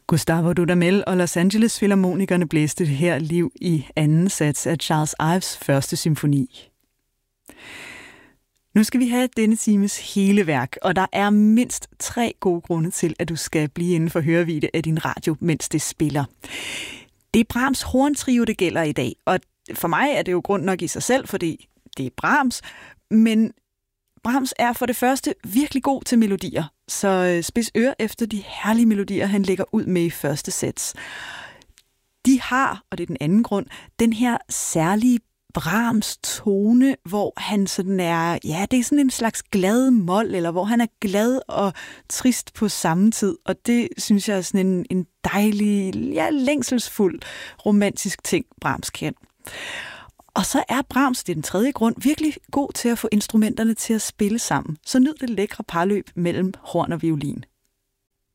Gustavo Dudamel og Los Angeles Filharmonikerne blæste her liv i anden sats af Charles Ives første symfoni. Nu skal vi have denne times hele værk, og der er mindst 3 gode grunde til, at du skal blive inden for hørevide af din radio, mens det spiller. Det er Brahms horntrio, det gælder i dag, og for mig er det jo grund nok i sig selv, fordi det er Brahms, men Brahms er for det første virkelig god til melodier, så spids øre efter de herlige melodier, han lægger ud med i første sats. De har, og det er den anden grund, den her særlige Brahms tone, hvor han sådan er, ja, det er sådan en slags glad mol, eller hvor han er glad og trist på samme tid, og det synes jeg er sådan en dejlig, ja, længselsfuld romantisk ting, Brahms kan. Og så er Brahms, det er den tredje grund, virkelig god til at få instrumenterne til at spille sammen. Så nyd det lækre parløb mellem horn og violin.